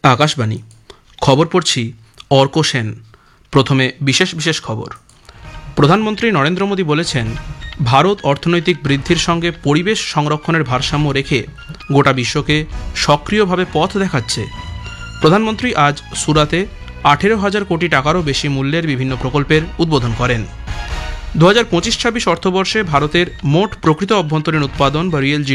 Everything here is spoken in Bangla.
আকাশবাণী খবর পড়ছি অর্ক সেন। প্রথমে বিশেষ বিশেষ খবর। প্রধানমন্ত্রী নরেন্দ্র মোদী বলেছেন, ভারত অর্থনৈতিক বৃদ্ধির সঙ্গে পরিবেশ সংরক্ষণের ভারসাম্য রেখে গোটা বিশ্বকে সক্রিয়ভাবে পথ দেখাচ্ছে। প্রধানমন্ত্রী আজ সুরাতে 18,000 কোটি টাকারও বেশি মূল্যের বিভিন্ন প্রকল্পের উদ্বোধন করেন। 2025-26 অর্থবর্ষে ভারতের মোট প্রকৃত অভ্যন্তরীণ উৎপাদন বা রিয়েল